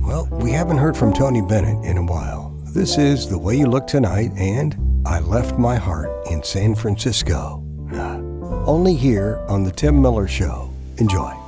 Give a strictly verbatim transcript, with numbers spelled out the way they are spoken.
Well, we haven't heard from Tony Bennett in a while. This is The Way You Look Tonight and I Left My Heart in San Francisco. Only here on The Tim Miller Show. Enjoy.